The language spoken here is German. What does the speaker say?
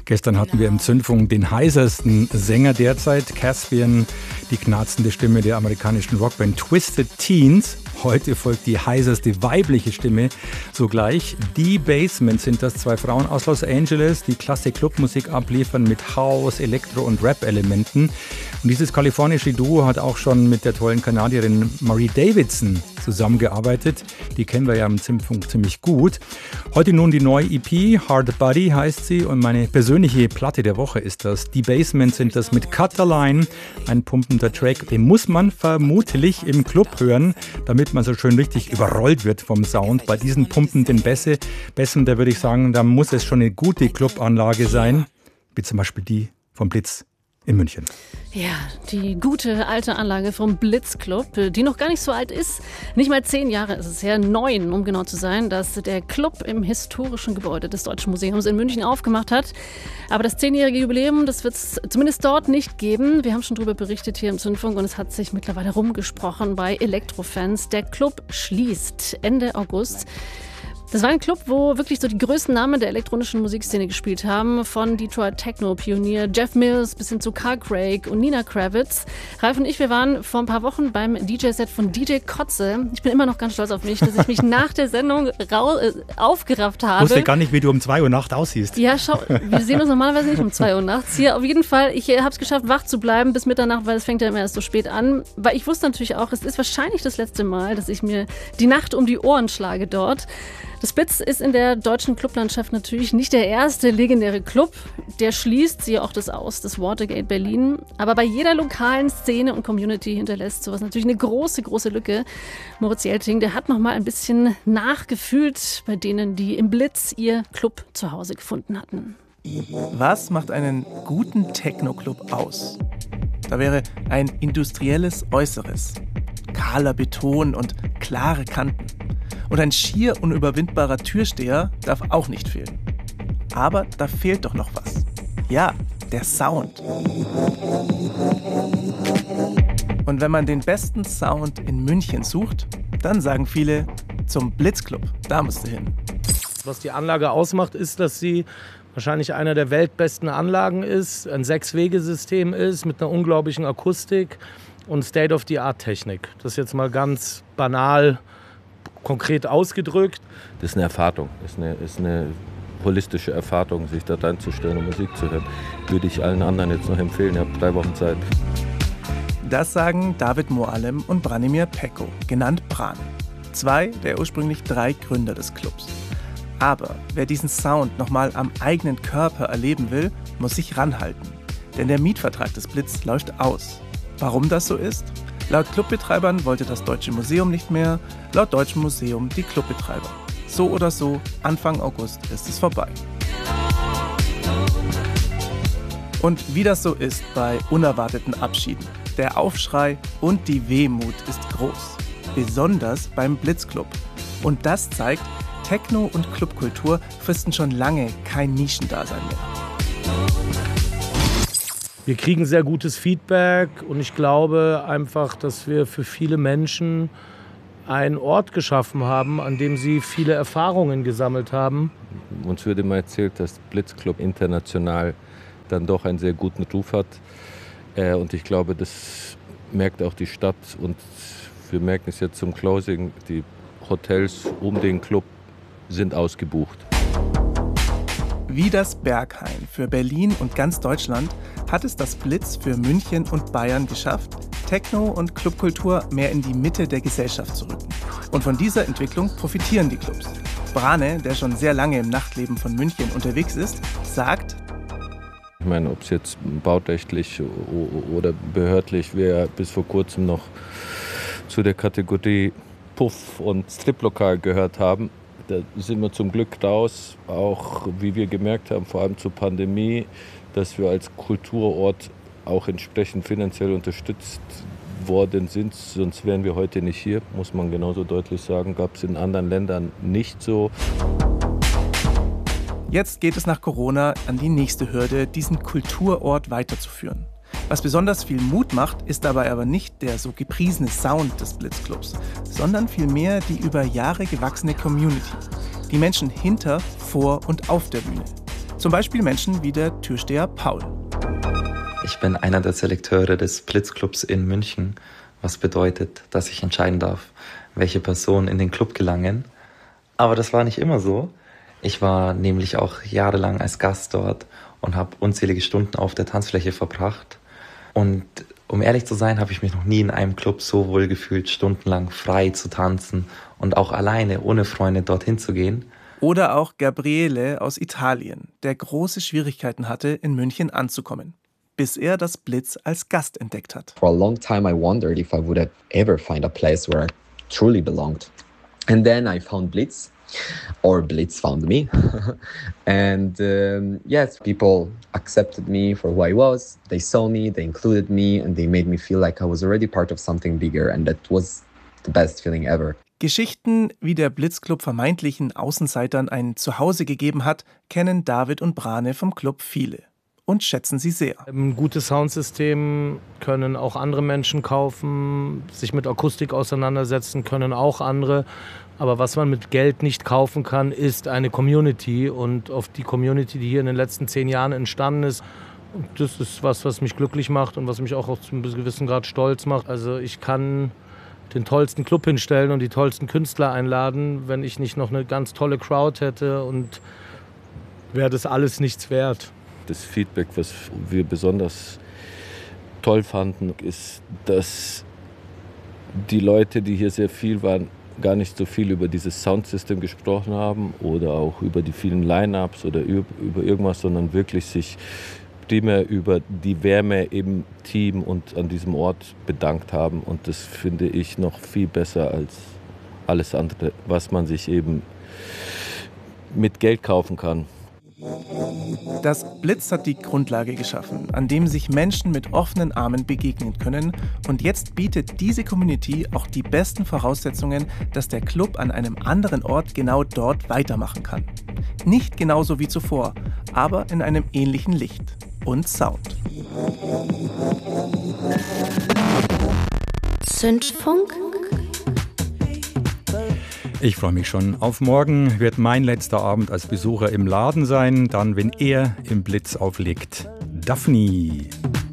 Gestern hatten wir im Zündfunk den heißesten Sänger derzeit, Caspian, die knarzende Stimme der amerikanischen Rockband Twisted Teens. Heute folgt die heißeste weibliche Stimme sogleich. Die Basement sind das, 2 Frauen aus Los Angeles, die klasse Clubmusik abliefern mit House, Elektro- und Rap-Elementen. Und dieses kalifornische Duo hat auch schon mit der tollen Kanadierin Marie Davidson zusammengearbeitet. Die kennen wir ja im Zündfunk ziemlich gut. Heute nun die neue EP, Hard Body heißt sie, und meine persönliche Platte der Woche ist das. Die Basement sind das mit Cut the Line, ein pumpender Track, den muss man vermutlich im Club hören, damit man so schön richtig überrollt wird vom Sound. Bei diesen pumpenden Bässen, da würde ich sagen, da muss es schon eine gute Clubanlage sein, wie zum Beispiel die vom Blitz in München. Ja, die gute alte Anlage vom Blitzclub, die noch gar nicht so alt ist. Nicht mal 10 Jahre ist es her, 9, um genau zu sein, dass der Club im historischen Gebäude des Deutschen Museums in München aufgemacht hat. Aber das 10-jährige Jubiläum, das wird es zumindest dort nicht geben. Wir haben schon darüber berichtet hier im Zündfunk und es hat sich mittlerweile rumgesprochen bei Elektrofans. Der Club schließt Ende August. Das war ein Club, wo wirklich so die größten Namen der elektronischen Musikszene gespielt haben. Von Detroit Techno-Pionier Jeff Mills bis hin zu Carl Craig und Nina Kravitz. Ralf und ich, wir waren vor ein paar Wochen beim DJ-Set von DJ Kotze. Ich bin immer noch ganz stolz auf mich, dass ich mich nach der Sendung aufgerafft habe. Ich wusste gar nicht, wie du um 2 Uhr nachts aussiehst. Ja, schau, wir sehen uns normalerweise nicht um 2 Uhr nachts. Hier auf jeden Fall, ich habe es geschafft, wach zu bleiben bis Mitternacht, weil es fängt ja immer erst so spät an. Weil ich wusste natürlich auch, es ist wahrscheinlich das letzte Mal, dass ich mir die Nacht um die Ohren schlage dort. Das Blitz ist in der deutschen Clublandschaft natürlich nicht der erste legendäre Club. Der schließt, siehe auch das aus, das Watergate Berlin. Aber bei jeder lokalen Szene und Community hinterlässt sowas natürlich eine große, große Lücke. Moritz Jelting, der hat noch mal ein bisschen nachgefühlt bei denen, die im Blitz ihr Club zu Hause gefunden hatten. Was macht einen guten Techno-Club aus? Da wäre ein industrielles Äußeres, kahler Beton und klare Kanten. Und ein schier unüberwindbarer Türsteher darf auch nicht fehlen. Aber da fehlt doch noch was. Ja, der Sound. Und wenn man den besten Sound in München sucht, dann sagen viele, zum Blitzclub, da musst du hin. Was die Anlage ausmacht, ist, dass sie wahrscheinlich einer der weltbesten Anlagen ist, ein 6-Wege-System ist mit einer unglaublichen Akustik und State-of-the-Art-Technik. Das ist jetzt mal ganz banal konkret ausgedrückt. Das ist eine Erfahrung, das ist eine holistische Erfahrung, sich da reinzustellen und Musik zu hören. Würde ich allen anderen jetzt noch empfehlen, ihr habt 3 Wochen Zeit. Das sagen David Moalem und Branimir Pecko, genannt Bran. 2 der ursprünglich 3 Gründer des Clubs. Aber wer diesen Sound nochmal am eigenen Körper erleben will, muss sich ranhalten. Denn der Mietvertrag des Blitz läuft aus. Warum das so ist? Laut Clubbetreibern wollte das Deutsche Museum nicht mehr, laut Deutschem Museum die Clubbetreiber. So oder so, Anfang August ist es vorbei. Und wie das so ist bei unerwarteten Abschieden, der Aufschrei und die Wehmut ist groß. Besonders beim Blitzclub. Und das zeigt, Techno- und Clubkultur fristen schon lange kein Nischendasein mehr. Wir kriegen sehr gutes Feedback und ich glaube einfach, dass wir für viele Menschen einen Ort geschaffen haben, an dem sie viele Erfahrungen gesammelt haben. Uns wird immer erzählt, dass Blitzclub international dann doch einen sehr guten Ruf hat. Und ich glaube, das merkt auch die Stadt. Und wir merken es jetzt zum Closing, die Hotels um den Club sind ausgebucht. Wie das Berghain für Berlin und ganz Deutschland hat es das Blitz für München und Bayern geschafft, Techno- und Clubkultur mehr in die Mitte der Gesellschaft zu rücken. Und von dieser Entwicklung profitieren die Clubs. Brane, der schon sehr lange im Nachtleben von München unterwegs ist, sagt: Ich meine, ob es jetzt baurechtlich oder behördlich wäre, bis vor kurzem noch zu der Kategorie Puff und Striplokal gehört haben. Da sind wir zum Glück raus, auch wie wir gemerkt haben, vor allem zur Pandemie, dass wir als Kulturort auch entsprechend finanziell unterstützt worden sind. Sonst wären wir heute nicht hier, muss man genauso deutlich sagen. Gab es in anderen Ländern nicht so. Jetzt geht es nach Corona an die nächste Hürde, diesen Kulturort weiterzuführen. Was besonders viel Mut macht, ist dabei aber nicht der so gepriesene Sound des Blitzclubs, sondern vielmehr die über Jahre gewachsene Community. Die Menschen hinter, vor und auf der Bühne. Zum Beispiel Menschen wie der Türsteher Paul. Ich bin einer der Selekteure des Blitzclubs in München, was bedeutet, dass ich entscheiden darf, welche Personen in den Club gelangen. Aber das war nicht immer so. Ich war nämlich auch jahrelang als Gast dort und habe unzählige Stunden auf der Tanzfläche verbracht. Und um ehrlich zu sein, habe ich mich noch nie in einem Club so wohl gefühlt, stundenlang frei zu tanzen und auch alleine, ohne Freunde, dorthin zu gehen. Oder auch Gabriele aus Italien, der große Schwierigkeiten hatte, in München anzukommen, bis er das Blitz als Gast entdeckt hat. For a long time I wondered if I would have ever find a place where I truly belonged. And then I found Blitz, or Blitz found me. And yes, people accepted me for who I was. They saw me, they included me, and they made me feel like I was already part of something bigger. And that was the best feeling ever. Geschichten, wie der Blitzclub vermeintlichen Außenseitern ein Zuhause gegeben hat, kennen David und Brane vom Club viele und schätzen sie sehr. Ein gutes Soundsystem können auch andere Menschen kaufen, sich mit Akustik auseinandersetzen können auch andere. Aber was man mit Geld nicht kaufen kann, ist eine Community. Und auf die Community, die hier in den letzten 10 Jahren entstanden ist, das ist was mich glücklich macht und was mich auch zu einem gewissen Grad stolz macht. Also ich kann den tollsten Club hinstellen und die tollsten Künstler einladen, wenn ich nicht noch eine ganz tolle Crowd hätte, und wäre das alles nichts wert. Das Feedback, was wir besonders toll fanden, ist, dass die Leute, die hier sehr viel waren, gar nicht so viel über dieses Soundsystem gesprochen haben oder auch über die vielen Line-Ups oder über irgendwas, sondern wirklich sich primär über die Wärme im Team und an diesem Ort bedankt haben. Und das finde ich noch viel besser als alles andere, was man sich eben mit Geld kaufen kann. Das Blitz hat die Grundlage geschaffen, an dem sich Menschen mit offenen Armen begegnen können. Und jetzt bietet diese Community auch die besten Voraussetzungen, dass der Club an einem anderen Ort genau dort weitermachen kann. Nicht genauso wie zuvor, aber in einem ähnlichen Licht und Sound. Zündfunk. Ich freue mich schon. Auf morgen wird mein letzter Abend als Besucher im Laden sein, dann, wenn er im Blitz auflegt. Daphne.